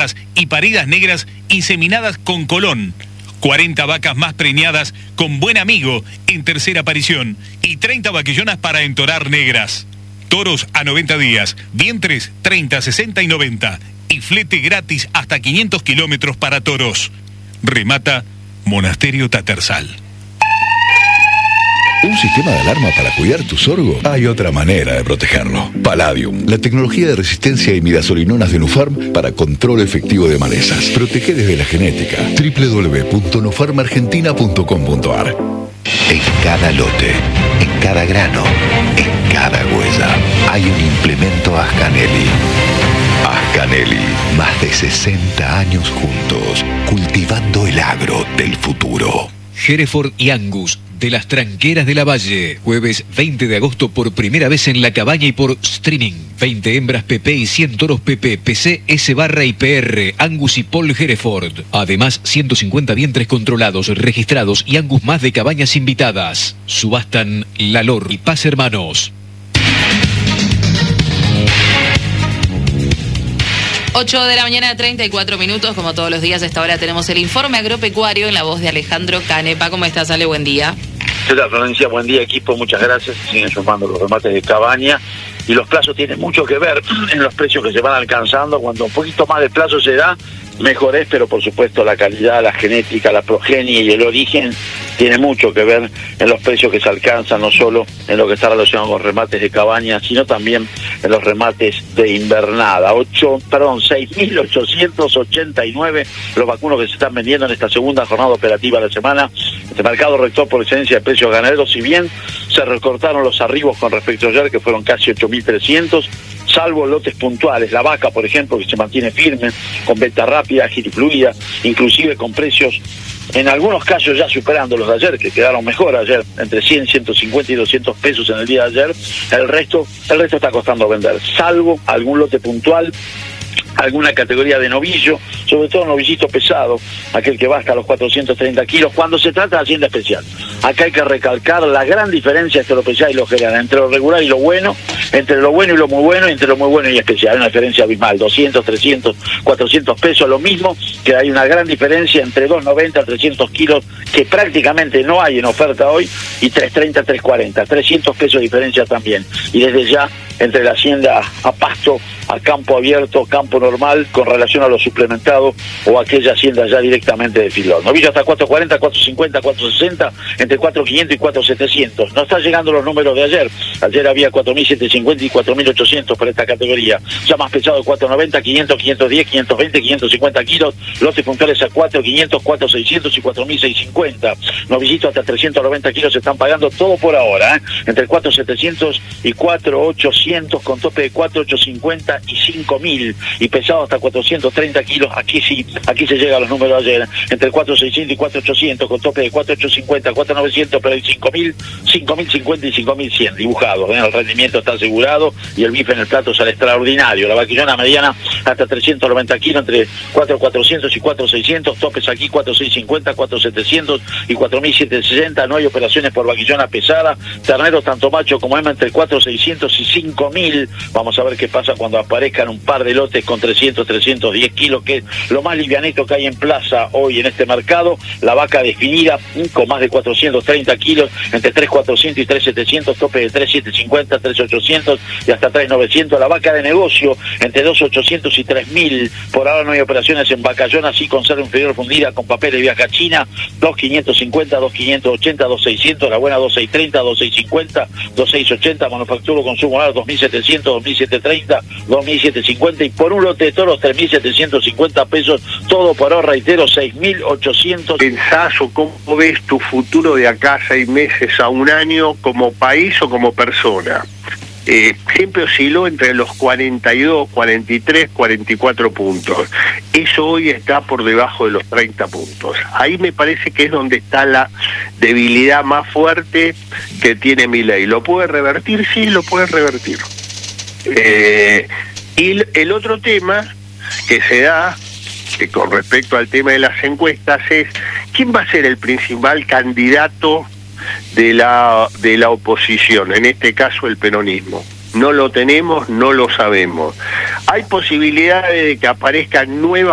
blancas y paridas negras inseminadas con Colón. 40 vacas más preñadas con Buen Amigo en tercera aparición y 30 vaquillonas para entorar negras. Toros a 90 días, vientres 30, 60 y 90 y flete gratis hasta 500 kilómetros para toros. Remata Monasterio Tatersal. ¿Un sistema de alarma para cuidar tu sorgo? Hay otra manera de protegerlo. Palladium, la tecnología de resistencia a imidazolinonas de Nufarm para control efectivo de malezas. Protege desde la genética. www.nufarmargentina.com.ar. En cada lote, en cada grano, en cada huella, hay un implemento Ascanelli. Ascanelli, más de 60 años juntos, cultivando el agro del futuro. Hereford y Angus, de las Tranqueras de la Valle. Jueves 20 de agosto por primera vez en La Cabaña y por streaming. 20 hembras PP y 100 toros PP, PC, S barra y PR, Angus y Paul Hereford. Además, 150 vientres controlados, registrados y Angus más de cabañas invitadas. Subastan Lalor y Paz Hermanos. 8 de la mañana, 34 minutos. Como todos los días, a esta hora tenemos el informe agropecuario en la voz de Alejandro Canepa. ¿Cómo estás, Ale? Buen día. ¿Qué tal, Florencia? Buen día, equipo. Muchas gracias. Siguen sumando los remates de Cabaña. Y los plazos tienen mucho que ver en los precios que se van alcanzando. Cuando un poquito más de plazo se da, mejor es, pero por supuesto la calidad, la genética, la progenie y el origen tiene mucho que ver en los precios que se alcanzan, no solo en lo que está relacionado con remates de cabaña, sino también en los remates de invernada. 6.889 los vacunos que se están vendiendo en esta segunda jornada operativa de la semana. Este mercado rector por excelencia de precios ganaderos, si bien se recortaron los arribos con respecto a ayer, que fueron casi 8.300, salvo lotes puntuales. La vaca, por ejemplo, que se mantiene firme, con venta rápida, ágil y fluida, inclusive con precios, en algunos casos ya superando los de ayer, que quedaron mejor ayer, entre 100, 150 y 200 pesos en el día de ayer. El resto está costando vender, salvo algún lote puntual, alguna categoría de novillo, sobre todo novillito pesado, aquel que va hasta los 430 kilos, cuando se trata de hacienda especial. Acá hay que recalcar la gran diferencia entre lo especial y lo general, entre lo regular y lo bueno, entre lo bueno y lo muy bueno, y entre lo muy bueno y especial. Hay una diferencia abismal, 200, 300, 400 pesos, lo mismo que hay una gran diferencia entre 290, 300 kilos, que prácticamente no hay en oferta hoy, y 330, 340, 300 pesos de diferencia también. Y desde ya, entre la hacienda a pasto, a campo abierto, campo normal, con relación a lo suplementado, o aquella hacienda ya directamente de filón. Novillo hasta 440, 450, 460, entre 4.500 y 4.700. No están llegando los números de ayer. Ayer había 4.750 y 4.800 para esta categoría. Ya más pesado, 490, 500, 510, 520, 550 kilos. Lotes puntuales a 4.500, 4.600 y 4.650. Novillito hasta 390 kilos se están pagando todo por ahora, entre 4.700 y 4.800, con tope de 4.850 y 5.000, y pesado hasta 430 kilos. Aquí se llega a los números de ayer, entre 4.600 y 4.800, con tope de 4.850, 4.900, pero hay 5.000, 5.050 y 5.100 dibujados. El rendimiento está asegurado y el bife en el plato sale extraordinario. La vaquillona mediana hasta 390 kilos, entre 4.400 y 4.600, topes aquí 4.650, 4.700 y 4.760. No hay operaciones por vaquillona pesada. Terneros tanto macho como hembra entre 4.600 y 5.000. Vamos a ver qué pasa cuando aparezcan un par de lotes con 300, 310 kilos, que es lo más livianito que hay en plaza hoy en este mercado. La vaca definida con más de 430 kilos, entre 3.400 y 3.700, tope de 3.750, 3.800 y hasta 3.900. La vaca de negocio entre 2.800 y 3.000. Por ahora no hay operaciones en vacallona, sí con cerdo inferior fundida con papel de viaje a China, 2.550, 2.580, 2.600, la buena 2.630, 2.650, 2.680, manufacturo consumo oral 2.700, 2.730, 2.750, y por un lote de toros 3.750 pesos, todo por ahora, reitero, 6.800. ¿Pensás o cómo ves tu futuro de acá a 6 meses, a un año, como país o como persona? Siempre osciló entre los 42, 43, 44 puntos. Eso hoy está por debajo de los 30 puntos. Ahí me parece que es donde está la debilidad más fuerte que tiene Milei. ¿Lo puede revertir? Sí, lo puede revertir. Y el otro tema que se da, que con respecto al tema de las encuestas, es ¿quién va a ser el principal candidato de la oposición? En este caso el peronismo. No lo tenemos, no lo sabemos. Hay posibilidades de que aparezcan nuevas